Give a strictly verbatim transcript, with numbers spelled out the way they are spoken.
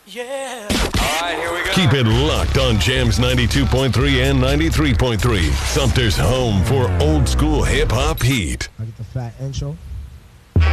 Yeah. All right, here we go. Keep it locked on Jams ninety-two point three and ninety-three point three. Sumter's home for old school hip hop heat. I get the fat intro.